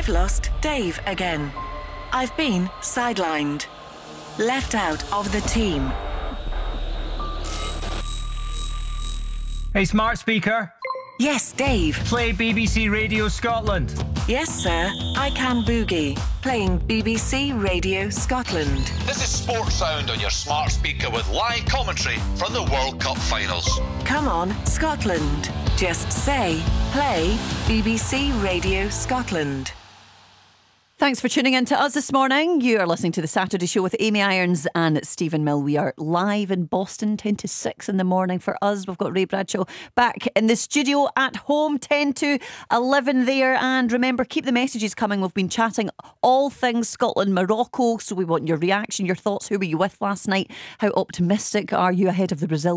I've lost Dave again. I've been sidelined. Left out of the team. Hey, smart speaker. Yes, Dave. Play BBC Radio Scotland. Yes, sir. I can boogie. Playing BBC Radio Scotland. This is Sports Sound on your smart speaker with live commentary from the World Cup finals. Come on, Scotland. Just say, play BBC Radio Scotland. Thanks for tuning in to us this morning. You are listening to The Saturday Show with Amy Irons and Stephen Mill. We are live in Boston, 10 to 6 in the morning for us. We've got Ray Bradshaw back in the studio at home, 10 to 11 there. And remember, keep the messages coming. We've been chatting all things Scotland, Morocco. So we want your reaction, your thoughts. Who were you with last night? How optimistic are you ahead of the Brazil